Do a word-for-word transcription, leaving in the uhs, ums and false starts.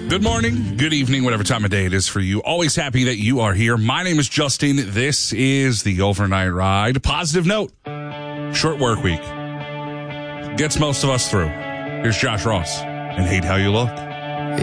Good morning, good evening, whatever time of day it is for you. Always happy that you are here. My name is Justin. This is the Overnight Ride. Positive note, short work week. Gets most of us through. Here's Josh Ross and Hate How You Look.